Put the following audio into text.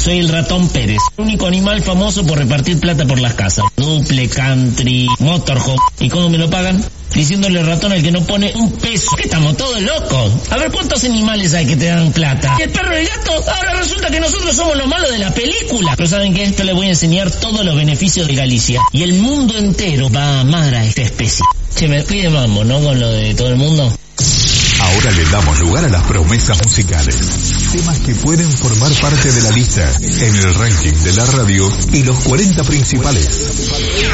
Soy el ratón Pérez, el único animal famoso por repartir plata por las casas. Duple, country, motorhome. ¿Y cómo me lo pagan? Diciéndole ratón al que no pone un peso. ¿Qué estamos todos locos? A ver, ¿cuántos animales hay que te dan plata? ¿Y el perro y el gato? Ahora resulta que nosotros somos los malos de la película. Pero ¿saben qué? Esto les voy a enseñar todos los beneficios de Galicia. Y el mundo entero va a amar a esta especie. Che, me pide mambo, ¿no? Con lo de todo el mundo. Ahora le damos lugar a las promesas musicales. Temas que pueden formar parte de la lista en el ranking de la radio y los 40 principales.